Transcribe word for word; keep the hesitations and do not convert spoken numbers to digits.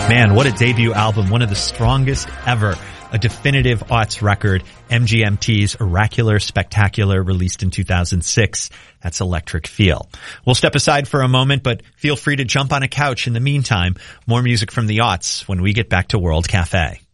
Man, what a debut album. One of the strongest ever. A definitive aughts record. M G M T's Oracular Spectacular, released in two thousand six. That's Electric Feel. We'll step aside for a moment, but feel free to jump on a couch in the meantime. More music from the aughts when we get back to World Cafe.